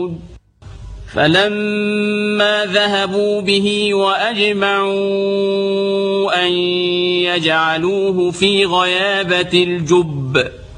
فلما ذهبوا به وأجمعوا أن يجعلوه في غيابة الجب